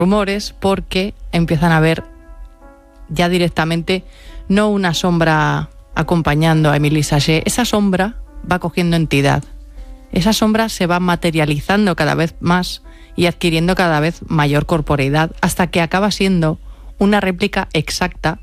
rumores porque empiezan a ver ya directamente no una sombra acompañando a Émilie Saget, esa sombra va cogiendo entidad. Esa sombra se va materializando cada vez más y adquiriendo cada vez mayor corporeidad hasta que acaba siendo una réplica exacta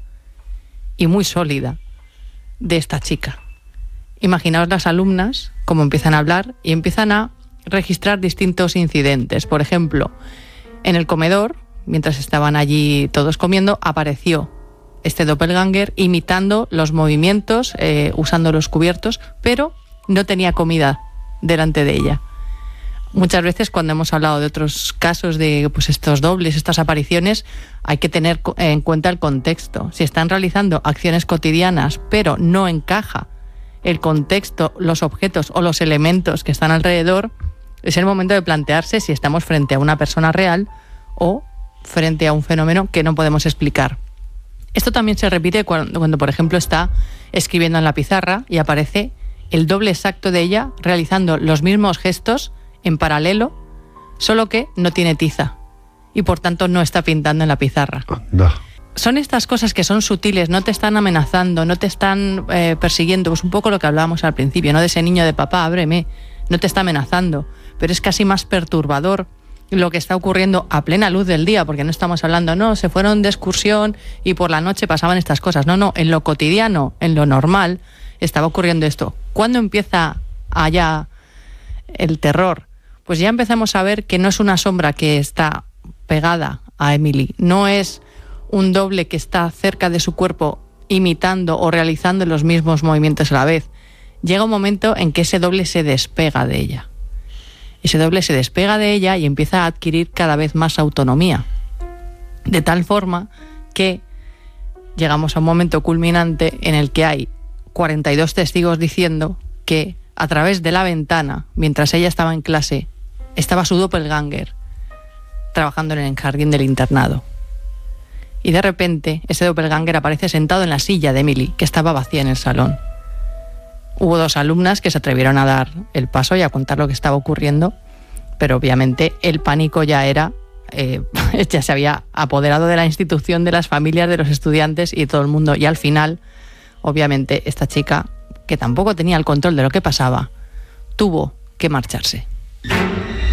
y muy sólida de esta chica. Imaginaos las alumnas cómo empiezan a hablar y empiezan a registrar distintos incidentes. Por ejemplo, en el comedor, mientras estaban allí todos comiendo, apareció este doppelganger imitando los movimientos, usando los cubiertos, pero no tenía comida delante de ella. Muchas veces cuando hemos hablado de otros casos de pues estos dobles, estas apariciones, hay que tener en cuenta el contexto. Si están realizando acciones cotidianas, pero no encaja el contexto, los objetos o los elementos que están alrededor, es el momento de plantearse si estamos frente a una persona real o frente a un fenómeno que no podemos explicar. Esto también se repite cuando, por ejemplo, está escribiendo en la pizarra y aparece el doble exacto de ella realizando los mismos gestos en paralelo, solo que no tiene tiza y por tanto no está pintando en la pizarra. No. Son estas cosas que son sutiles, no te están amenazando, no te están persiguiendo, pues un poco lo que hablábamos al principio, ¿no? De ese niño de papá, ábreme, no te está amenazando, pero es casi más perturbador lo que está ocurriendo a plena luz del día, porque no estamos hablando, no, se fueron de excursión y por la noche pasaban estas cosas, no, en lo cotidiano, en lo normal, estaba ocurriendo esto. ¿Cuándo empieza allá el terror? Pues ya empezamos a ver que no es una sombra que está pegada a Émilie, no es un doble que está cerca de su cuerpo imitando o realizando los mismos movimientos a la vez. Llega un momento en que ese doble se despega de ella. Ese doble se despega de ella y empieza a adquirir cada vez más autonomía. De tal forma que llegamos a un momento culminante en el que hay 42 testigos diciendo que a través de la ventana, mientras ella estaba en clase, estaba su doppelganger trabajando en el jardín del internado. Y de repente ese doppelganger aparece sentado en la silla de Émilie, que estaba vacía en el salón. Hubo 2 alumnas que se atrevieron a dar el paso y a contar lo que estaba ocurriendo, pero obviamente el pánico ya se había apoderado de la institución, de las familias, de los estudiantes y todo el mundo. Y al final, obviamente, esta chica, que tampoco tenía el control de lo que pasaba, tuvo que marcharse.